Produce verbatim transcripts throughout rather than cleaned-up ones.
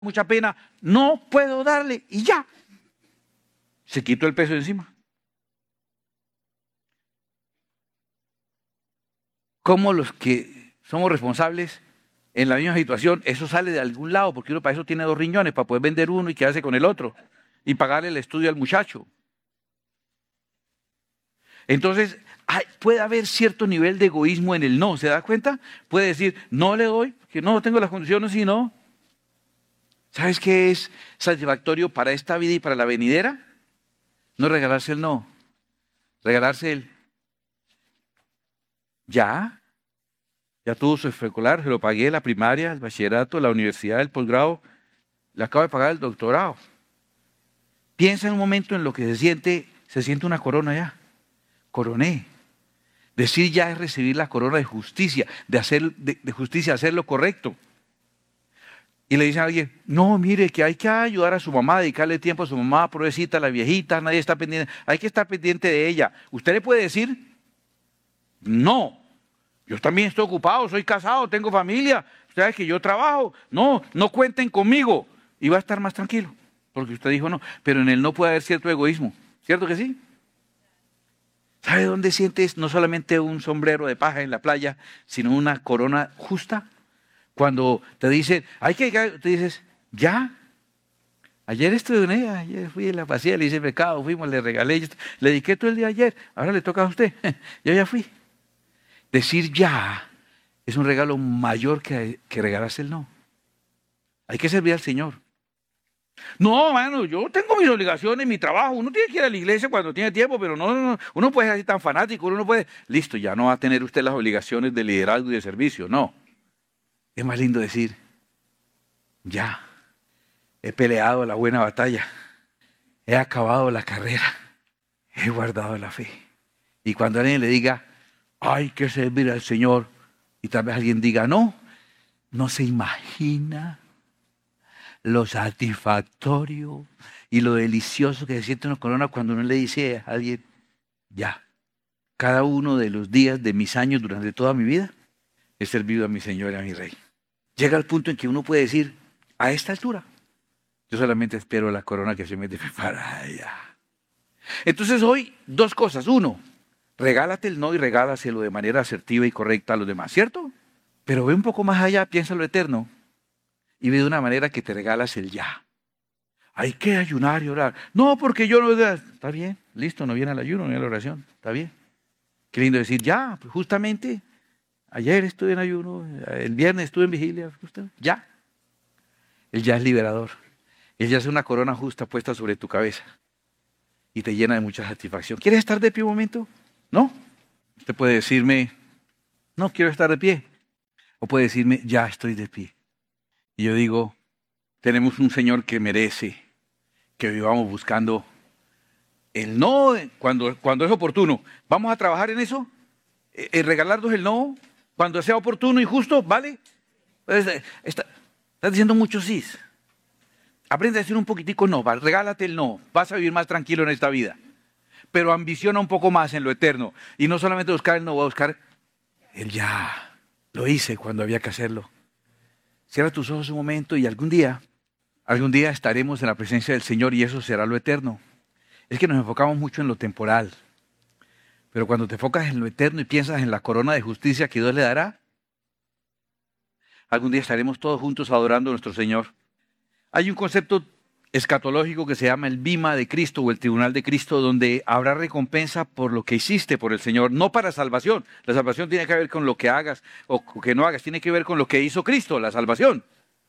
mucha pena, no puedo darle y ya. Se quitó el peso de encima. ¿Cómo los que somos responsables en la misma situación, eso sale de algún lado? Porque uno para eso tiene dos riñones, para poder vender uno y quedarse con el otro y pagarle el estudio al muchacho. Entonces, hay, puede haber cierto nivel de egoísmo en el no, ¿se da cuenta? Puede decir, no le doy, que no tengo las condiciones y no. ¿Sabes qué es satisfactorio para esta vida y para la venidera? No regalarse el no, regalarse el ya. Ya tuvo su escolar, se lo pagué, la primaria, el bachillerato, la universidad, el posgrado, le acabo de pagar el doctorado. Piensa en un momento en lo que se siente, se siente una corona ya. Coroné. Decir ya es recibir la corona de justicia, de hacer de, de justicia, hacer lo correcto. Y le dicen a alguien, no, mire, que hay que ayudar a su mamá, dedicarle tiempo a su mamá, pobrecita, la viejita, nadie está pendiente, hay que estar pendiente de ella. ¿Usted le puede decir? No, yo también estoy ocupado, soy casado, tengo familia, ustedes que yo trabajo, no, no cuenten conmigo. Y va a estar más tranquilo, porque usted dijo no, pero en él no puede haber cierto egoísmo, ¿cierto que sí? ¿Sabe dónde sientes no solamente un sombrero de paja en la playa, sino una corona justa? Cuando te dicen, hay que, te dices, ya. Ayer estuve, ayer fui en la pasilla, le hice pecado, fuimos, le regalé, le dediqué todo el día ayer, ahora le toca a usted, yo ya fui. Decir ya es un regalo mayor que, que regalarse el no. Hay que servir al Señor. No, mano, yo tengo mis obligaciones, mi trabajo. Uno tiene que ir a la iglesia cuando tiene tiempo, pero no, no, no. Uno puede ser así tan fanático, uno no puede. Listo, ya no va a tener usted las obligaciones de liderazgo y de servicio. No. Es más lindo decir, ya, he peleado la buena batalla, he acabado la carrera, he guardado la fe. Y cuando alguien le diga, hay que servir al Señor, y tal vez alguien diga, no, no se imagina lo satisfactorio y lo delicioso que se siente una corona cuando uno le dice a alguien, ya, cada uno de los días de mis años durante toda mi vida, he servido a mi Señor y a mi Rey. Llega al punto en que uno puede decir, a esta altura, yo solamente espero la corona que se me debe para allá. Entonces hoy, dos cosas. Uno, regálate el no y regálaselo de manera asertiva y correcta a los demás, ¿cierto? Pero ve un poco más allá, piensa en lo eterno y ve de una manera que te regalas el ya. Hay que ayunar y orar. No, porque yo no... Está bien, listo, no viene el ayuno, no viene la oración, está bien. Qué lindo decir, ya, pues justamente, ayer estuve en ayuno, el viernes estuve en vigilia, justamente, ya. El ya es liberador. El ya es una corona justa puesta sobre tu cabeza y te llena de mucha satisfacción. ¿Quieres estar de pie un momento? ¿No? Usted puede decirme, no quiero estar de pie. O puede decirme, ya estoy de pie. Y yo digo, tenemos un Señor que merece que vivamos buscando el no cuando, cuando es oportuno. ¿Vamos a trabajar en eso? ¿En regalarnos el no cuando sea oportuno y justo? ¿Vale? Pues, está, estás diciendo mucho sí. Aprende a decir un poquitico no, regálate el no. Vas a vivir más tranquilo en esta vida. Pero ambiciona un poco más en lo eterno. Y no solamente buscar el no, voy a buscar el ya. Lo hice cuando había que hacerlo. Cierra tus ojos un momento y algún día, algún día estaremos en la presencia del Señor y eso será lo eterno. Es que nos enfocamos mucho en lo temporal. Pero cuando te enfocas en lo eterno y piensas en la corona de justicia que Dios le dará, algún día estaremos todos juntos adorando a nuestro Señor. Hay un concepto escatológico que se llama el bima de Cristo o el tribunal de Cristo, donde habrá recompensa por lo que hiciste por el Señor, no para salvación. La salvación tiene que ver con lo que hagas o que no hagas, tiene que ver con lo que hizo Cristo, la salvación.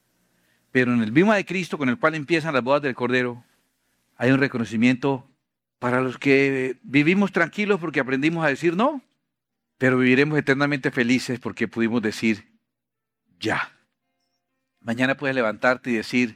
Pero en el bima de Cristo, con el cual empiezan las bodas del Cordero, hay un reconocimiento para los que vivimos tranquilos porque aprendimos a decir no, pero viviremos eternamente felices porque pudimos decir ya. Mañana puedes levantarte y decir,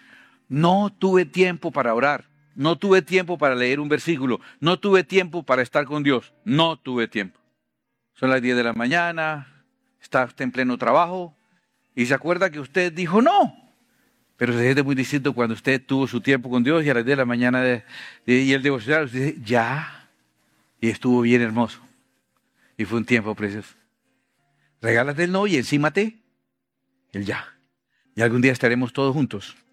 no tuve tiempo para orar, no tuve tiempo para leer un versículo, no tuve tiempo para estar con Dios, no tuve tiempo. Son las diez de la mañana, está usted en pleno trabajo y se acuerda que usted dijo no. Pero se siente muy distinto cuando usted tuvo su tiempo con Dios y a las diez de la mañana de, de, y el devocional, usted dice ya, y estuvo bien hermoso. Y fue un tiempo precioso. Regálate el no y encímate el ya. Y algún día estaremos todos juntos